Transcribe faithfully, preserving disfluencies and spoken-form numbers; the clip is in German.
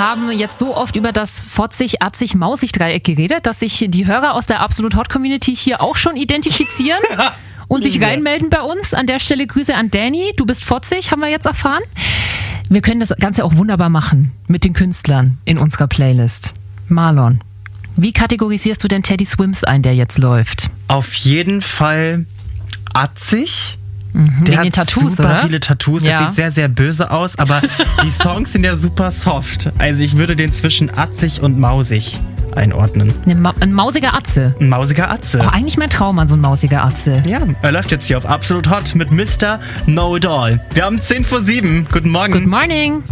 haben jetzt so oft über das Fotzig-Atzig-Mausig-Dreieck geredet, dass sich die Hörer aus der Absolut Hot Community hier auch schon identifizieren und sich reinmelden bei uns. An der Stelle Grüße an Danny. Du bist fotzig, haben wir jetzt erfahren. Wir können das Ganze auch wunderbar machen mit den Künstlern in unserer Playlist. Marlon, wie kategorisierst du denn Teddy Swims ein, der jetzt läuft? Auf jeden Fall atzig. Mhm, der wegen den hat Tattoos, super oder? viele Tattoos, das Ja. sieht sehr, sehr böse aus, aber die Songs sind ja super soft. Also ich würde den zwischen atzig und mausig einordnen. Eine Ma- ein mausiger Atze. Ein mausiger Atze. Oh, eigentlich mein Traum an so ein mausiger Atze. Ja, er läuft jetzt hier auf Absolut Hot mit Mister Know It All. Wir haben zehn vor sieben. Guten Morgen. Good morning.